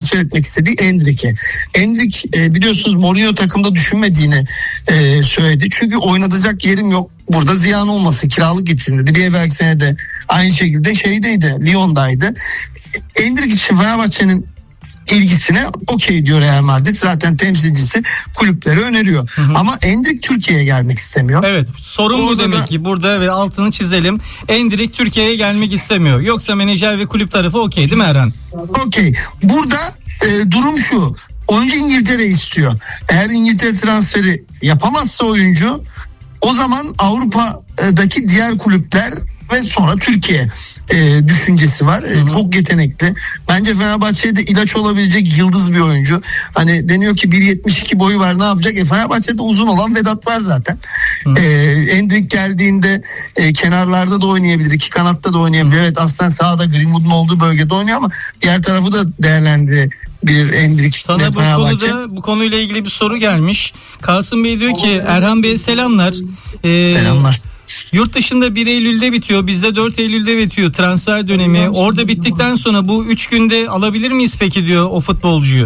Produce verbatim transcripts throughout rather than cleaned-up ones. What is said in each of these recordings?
transfer etmek istediği Endrick'i. Endrick e, biliyorsunuz Mourinho takımda düşünmediğini e, söyledi. Çünkü oynatacak yerim yok. Burada ziyan olması, kiralık gitsin dedi. Bir evvelki sene de aynı şekilde şeydeydi, Lyon'daydı. Endrick için Fenerbahçe'nin ilgisine okey diyor Real Madrid. Zaten temsilcisi kulüpleri öneriyor. Hı hı. Ama Endrick Türkiye'ye gelmek istemiyor. Evet, sorun bu demek da... ki burada ve altını çizelim. Endrick Türkiye'ye gelmek istemiyor. Yoksa menajer ve kulüp tarafı okey değil mi Erhan? Okey. Burada e, durum şu. Oyuncu İngiltere istiyor. Eğer İngiltere transferi yapamazsa oyuncu, o zaman Avrupa'daki diğer kulüpler ve sonra Türkiye e, düşüncesi var. E, çok yetenekli. Bence Fenerbahçe'ye de ilaç olabilecek yıldız bir oyuncu. Hani deniyor ki bir yetmiş iki boyu var, ne yapacak? E, Fenerbahçe'de uzun olan Vedat var zaten. E, Endrick geldiğinde e, kenarlarda da oynayabilir. İki kanatta da oynayabilir. Evet, aslında sağda Greenwood'un olduğu bölgede oynuyor ama diğer tarafı da değerlendirebilir Endrick. Sana bu konuda, bu konuyla ilgili bir soru gelmiş. Kasım Bey diyor ki Erhan Bey'e selamlar. Ee, selamlar. Yurt dışında bir Eylül'de bitiyor. Bizde dört Eylül'de bitiyor transfer dönemi. Orada bittikten sonra bu üç günde alabilir miyiz peki diyor o futbolcuyu.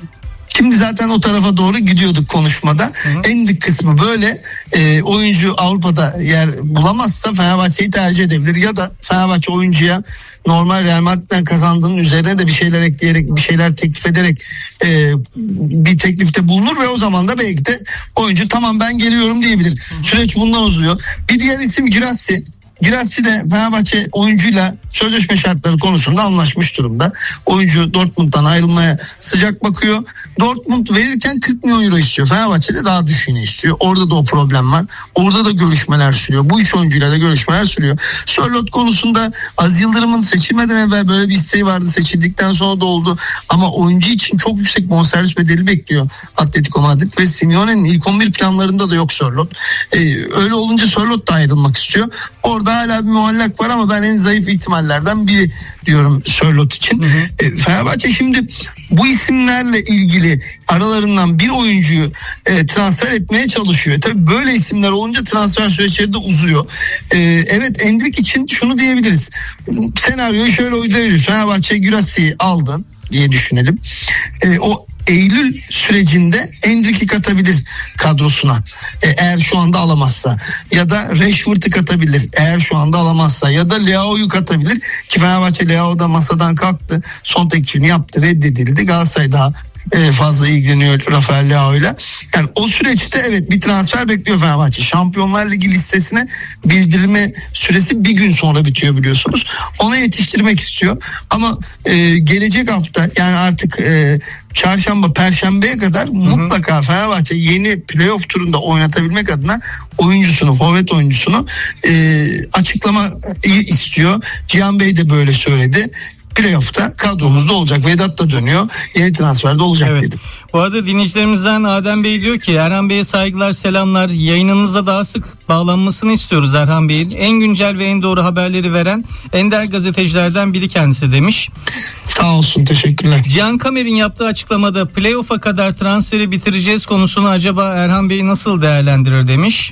Şimdi zaten o tarafa doğru gidiyorduk konuşmada. Endrick kısmı böyle. E, oyuncu Avrupa'da yer bulamazsa Fenerbahçe'yi tercih edebilir. Ya da Fenerbahçe oyuncuya normal Real Madrid'den kazandığının üzerine de bir şeyler ekleyerek, bir şeyler teklif ederek e, bir teklifte bulunur ve o zaman da belki de oyuncu tamam ben geliyorum diyebilir. Süreç bundan uzuyor. Bir diğer isim Girassi. Girassi de Fenerbahçe oyuncuyla sözleşme şartları konusunda anlaşmış durumda. Oyuncu Dortmund'dan ayrılmaya sıcak bakıyor. Dortmund verirken kırk milyon euro istiyor. Fenerbahçe de daha düşüğünü istiyor. Orada da o problem var. Orada da görüşmeler sürüyor. Bu üç oyuncuyla da görüşmeler sürüyor. Sörloth konusunda Aziz Yıldırım'ın seçilmeden evvel böyle bir isteği vardı. Seçildikten sonra da oldu. Ama oyuncu için çok yüksek bonservis bedeli bekliyor Atletico Madrid ve Simeone'nin ilk on bir planlarında da yok Sörloth. Ee, öyle olunca Sörloth da ayrılmak istiyor. Orada hala bir muallak var ama ben en zayıf ihtimallerden biri diyorum Sörloth için. Hı hı. E, Fenerbahçe şimdi bu isimlerle ilgili aralarından bir oyuncuyu e, transfer etmeye çalışıyor. Tabii böyle isimler olunca transfer süreçleri de uzuyor. E, evet, Endrick için şunu diyebiliriz. Senaryoyu şöyle uygulayabiliriz. Fenerbahçe Gürassi'yi aldı diye düşünelim. E, o Eylül sürecinde Endrick'i katabilir kadrosuna e, eğer şu anda alamazsa, ya da Rashford'u katabilir eğer şu anda alamazsa, ya da Leao'yu katabilir ki Fenerbahçe Leao da masadan kalktı, son teklifini yaptı, reddedildi. Galatasaray daha e, fazla ilgileniyor Rafael Leao'yla. Yani o süreçte evet bir transfer bekliyor Fenerbahçe. Şampiyonlar Ligi listesine bildirme süresi bir gün sonra bitiyor biliyorsunuz. Ona yetiştirmek istiyor ama e, gelecek hafta, yani artık e, çarşamba, perşembeye kadar, hı hı, mutlaka Fenerbahçe yeni playoff turunda oynatabilmek adına oyuncusunu, forvet oyuncusunu e, açıklama istiyor. Cihan Bey de böyle söyledi. Playoff'ta kadromuzda olacak. Vedat da dönüyor. Yeni transferde olacak, evet, dedim. Bu arada dinleyicilerimizden Adem Bey diyor ki Erhan Bey'e saygılar, selamlar. Yayınınıza daha sık bağlanmasını istiyoruz Erhan Bey'in. En güncel ve en doğru haberleri veren ender gazetecilerden biri kendisi demiş. Sağ olsun, teşekkürler. Cihan Kamer'in yaptığı açıklamada playoff'a kadar transferi bitireceğiz konusunu acaba Erhan Bey nasıl değerlendirir demiş.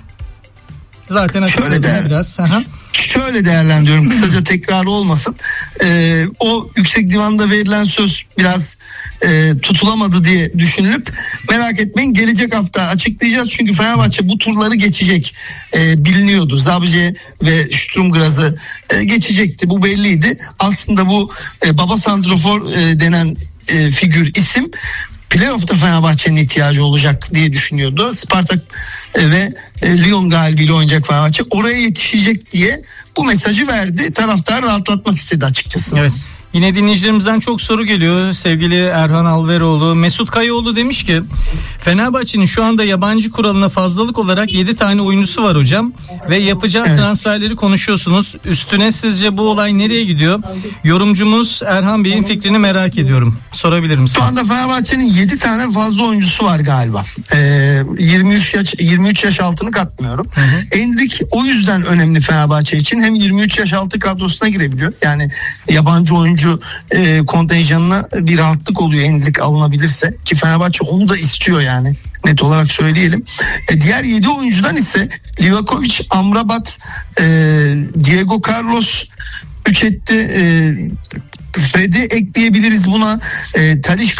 Zaten açıkladım biraz. Aha. Şöyle değerlendiriyorum, kısaca tekrar olmasın. Ee, o yüksek divanda verilen söz biraz e, tutulamadı diye düşünülüp, merak etmeyin, gelecek hafta açıklayacağız. Çünkü Fenerbahçe bu turları geçecek. E, biliniyordu. Zabze ve Sturmgraz'ı e, geçecekti. Bu belliydi. Aslında bu e, baba santrafor e, denen e, figür, isim playoff'ta Fenerbahçe'nin ihtiyacı olacak diye düşünüyordu. Spartak ve Lyon galibiyle oynayacak Fenerbahçe. Oraya yetişecek diye bu mesajı verdi. Taraftar rahatlatmak istedi açıkçası. Evet. Yine dinleyicilerimizden çok soru geliyor. Sevgili Erhan Alveroğlu, Mesut Kayaoğlu demiş ki Fenerbahçe'nin şu anda yabancı kuralına fazlalık olarak yedi tane oyuncusu var hocam ve yapacağı evet. transferleri konuşuyorsunuz. Üstüne sizce bu olay nereye gidiyor? Yorumcumuz Erhan Bey'in fikrini merak ediyorum. Sorabilir misiniz? Şu anda Fenerbahçe'nin yedi tane fazla oyuncusu var galiba. Ee, yirmi üç yaş yirmi üç yaş altını katmıyorum. Endrick o yüzden önemli Fenerbahçe için. Hem yirmi üç yaş altı kadrosuna girebiliyor. Yani yabancı oyuncu E, kontenjanına bir rahatlık oluyor Endrick alınabilirse, ki Fenerbahçe onu da istiyor, yani net olarak söyleyelim. E, diğer yedi oyuncudan ise Livakovic, Amrabat, e, Diego Carlos, üç etti, e, Fred'i ekleyebiliriz buna, e, Talisca